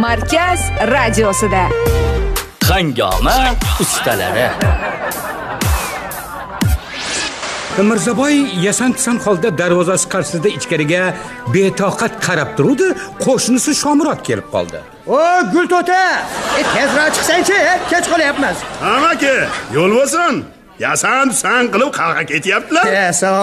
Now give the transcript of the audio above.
Markaz radiosida. Hangoma ustalari. Mirzaboy yasan-tusan holda darvozasi qarshisida ichkariga betoqat qarab turdi, qo'shnisi Shomurod kelib qoldi. O Gulto'ta, tezroq chiqsang-chi, kech qolyapmiz. Amaki, yo'l bo'lsin. Yasan-tusan qilib qarg'a ketyaptilar.